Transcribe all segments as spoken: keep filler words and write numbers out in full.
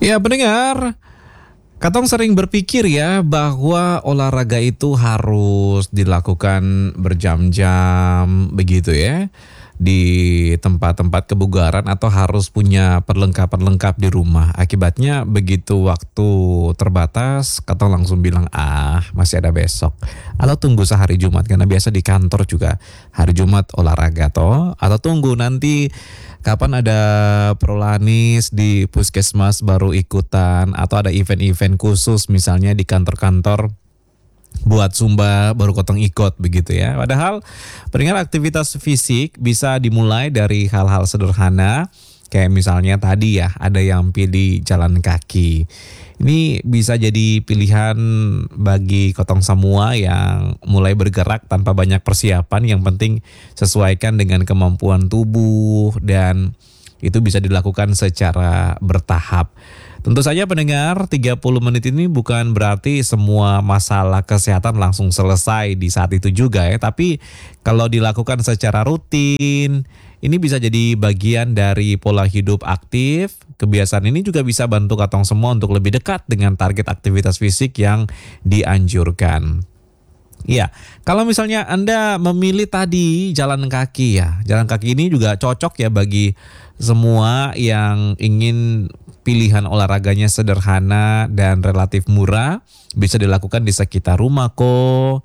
Ya pendengar, Katong sering berpikir ya bahwa olahraga itu harus dilakukan berjam-jam begitu ya di tempat-tempat kebugaran atau harus punya perlengkapan lengkap di rumah. Akibatnya begitu waktu terbatas, Katong langsung bilang ah masih ada besok. Atau tunggu sehari Jumat karena biasa di kantor juga hari Jumat olahraga toh. Atau tunggu nanti kapan ada prolanis di puskesmas baru ikutan atau ada event-event khusus misalnya di kantor-kantor buat Zumba baru Kotong ikut begitu ya. Padahal pendengar aktivitas fisik bisa dimulai dari hal-hal sederhana kayak misalnya tadi ya ada yang pilih jalan kaki. Ini bisa jadi pilihan bagi Kotong semua yang mulai bergerak tanpa banyak persiapan, yang penting sesuaikan dengan kemampuan tubuh dan itu bisa dilakukan secara bertahap. Tentu saja pendengar, tiga puluh menit ini bukan berarti semua masalah kesehatan langsung selesai di saat itu juga ya. Tapi kalau dilakukan secara rutin, ini bisa jadi bagian dari pola hidup aktif. Kebiasaan ini juga bisa bantu Katong semua untuk lebih dekat dengan target aktivitas fisik yang dianjurkan. Iya, kalau misalnya Anda memilih tadi jalan kaki ya, jalan kaki ini juga cocok ya bagi semua yang ingin pilihan olahraganya sederhana dan relatif murah, bisa dilakukan di sekitar rumah kok,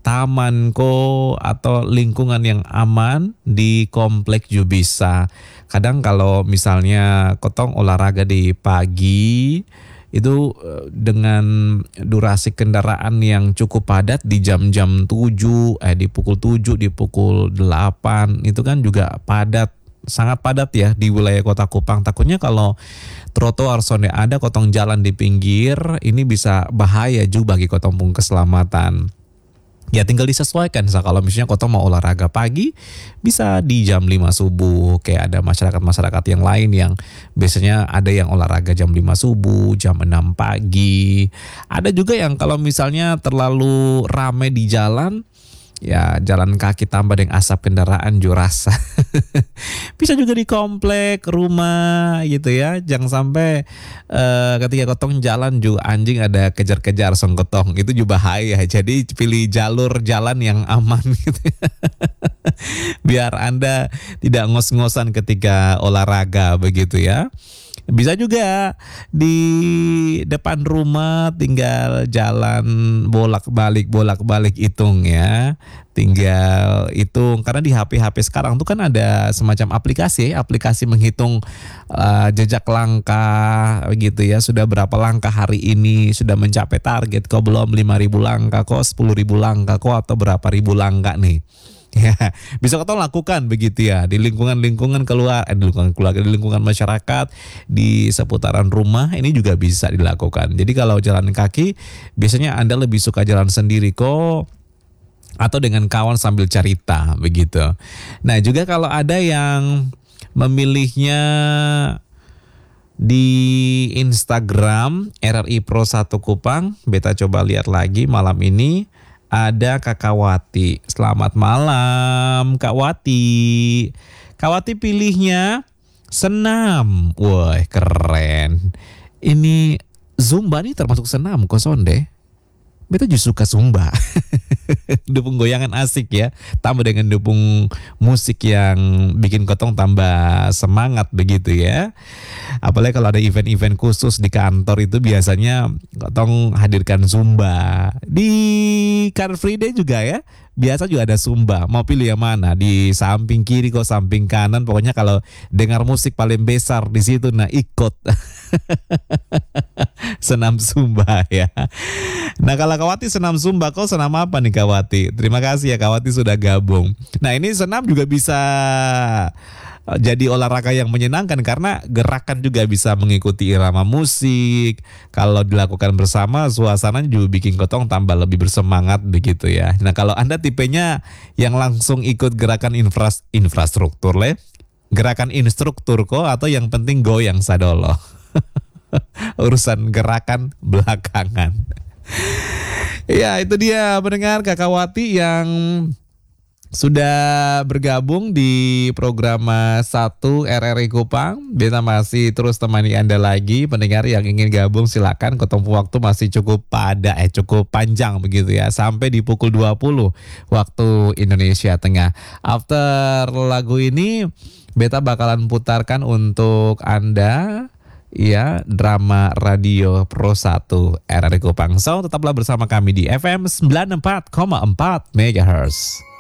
taman kok, atau lingkungan yang aman di komplek juga bisa. Kadang kalau misalnya Kotong olahraga di pagi, itu dengan durasi kendaraan yang cukup padat di jam-jam tujuh, eh di pukul tujuh, di pukul delapan, itu kan juga padat, sangat padat ya di wilayah Kota Kupang. Takutnya kalau trotoar sonde ada Kotong jalan di pinggir, ini bisa bahaya juga bagi Kotong pun keselamatan. Ya tinggal disesuaikan. So, kalau misalnya Kotong mau olahraga pagi, bisa di jam lima subuh. Kayak ada masyarakat-masyarakat yang lain yang biasanya ada yang olahraga jam lima subuh, jam enam pagi. Ada juga yang kalau misalnya terlalu ramai di jalan, ya jalan kaki tambah dengan asap kendaraan juga rasa. Bisa juga di komplek rumah gitu ya. Jangan sampai uh, ketika Kotong jalan juga anjing ada kejar-kejar song Kotong. Itu juga bahaya. Jadi pilih jalur jalan yang aman gitu ya. Biar Anda tidak ngos-ngosan ketika olahraga begitu ya. Bisa juga di depan rumah tinggal jalan bolak-balik bolak-balik hitung ya. Tinggal hitung karena di H P-H P sekarang tuh kan ada semacam aplikasi, aplikasi menghitung uh, jejak langkah gitu ya. Sudah berapa langkah hari ini, sudah mencapai target kok belum, lima ribu langkah kok, sepuluh ribu langkah kok, atau berapa ribu langkah nih. Ya, bisa Kotong lakukan begitu ya di lingkungan-lingkungan keluar, eh, di lingkungan keluarga, di lingkungan masyarakat, di seputaran rumah ini juga bisa dilakukan. Jadi kalau jalan kaki, biasanya Anda lebih suka jalan sendiri kok, atau dengan kawan sambil cerita begitu. Nah juga kalau ada yang memilihnya di Instagram R R I Pro satu Kupang, beta coba lihat lagi malam ini. Ada Kakak Wati. Selamat malam Kak Wati. Kak Wati pilihnya senam. Wah keren. Ini Zumba nih termasuk senam kok Sonde. Beta justru suka Zumba. Dukung goyangan asik ya. Tambah dengan dukung musik yang bikin Kotong tambah semangat begitu ya. Apalagi kalau ada event-event khusus di kantor itu biasanya Kotong hadirkan Zumba. Di Car Free Day juga ya. Biasa juga ada Zumba. Mau pilih yang mana? Di samping kiri kok, samping kanan. Pokoknya kalau dengar musik paling besar di situ, nah ikut. Senam Zumba ya. Nah kalau Kawati senam Zumba, kau senam apa nih Kawati? Terima kasih ya Kawati sudah gabung. Nah ini senam juga bisa jadi olahraga yang menyenangkan karena gerakan juga bisa mengikuti irama musik. Kalau dilakukan bersama, suasana juga bikin Kotong tambah lebih bersemangat begitu ya. Nah kalau Anda tipenya yang langsung ikut gerakan infras, infrastruktur le, gerakan instruktur kok, atau yang penting goyang sadolo. Urusan gerakan belakangan. Ya itu dia pendengar Kakak Wati yang sudah bergabung di program satu R R I Kupang. Beta masih terus temani Anda lagi. Pendengar yang ingin gabung silakan. Ketemu waktu masih cukup pada eh cukup panjang begitu ya. Sampai di pukul dua puluh waktu Indonesia Tengah. After lagu ini Beta bakalan putarkan untuk Anda ya drama radio Pro satu R R I Kupang. So tetaplah bersama kami di F M sembilan puluh empat koma empat megahertz.